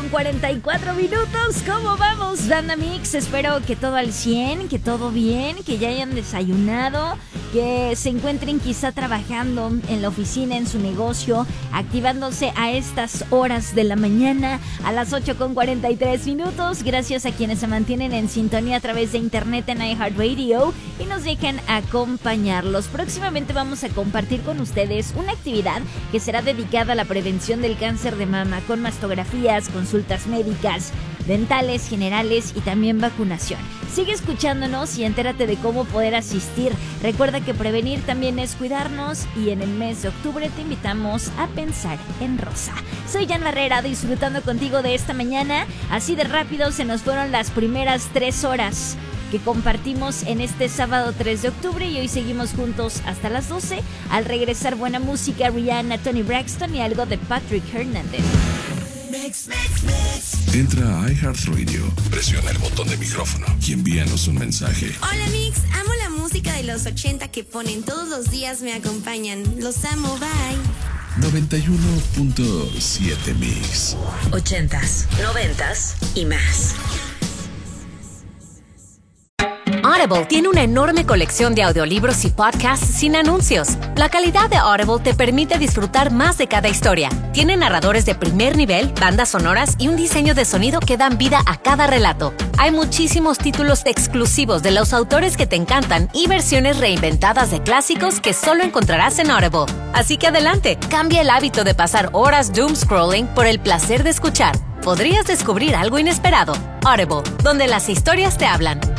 8:44. ¿Cómo vamos, Banda Mix? Espero que todo al 100, que todo bien, que ya hayan desayunado, que se encuentren quizá trabajando en la oficina, en su negocio, activándose a estas horas de la mañana, a las 8:43. Gracias a quienes se mantienen en sintonía a través de internet en iHeartRadio y nos dejan acompañarlos. Próximamente vamos a compartir con ustedes una actividad que será dedicada a la prevención del cáncer de mama, con mastografías, consultas médicas, dentales, generales y también vacunación. Sigue escuchándonos y entérate de cómo poder asistir. Recuerda que prevenir también es cuidarnos y en el mes de octubre te invitamos a pensar en rosa. Soy Jan Barrera, disfrutando contigo de esta mañana. Así de rápido se nos fueron las primeras 3 horas que compartimos en este sábado 3 de octubre y hoy seguimos juntos hasta las 12. Al regresar, buena música, Rihanna, Toni Braxton y algo de Patrick Hernández. Entra a iHeartRadio, presiona el botón de micrófono y envíanos un mensaje. Hola Mix, amo la música de los 80 que ponen todos los días, me acompañan. Los amo, bye. 91.7 Mix. 80s, 90s y más. Audible tiene una enorme colección de audiolibros y podcasts sin anuncios. La calidad de Audible te permite disfrutar más de cada historia. Tiene narradores de primer nivel, bandas sonoras y un diseño de sonido que dan vida a cada relato. Hay muchísimos títulos exclusivos de los autores que te encantan y versiones reinventadas de clásicos que solo encontrarás en Audible. Así que adelante, cambia el hábito de pasar horas doom scrolling por el placer de escuchar. Podrías descubrir algo inesperado. Audible, donde las historias te hablan.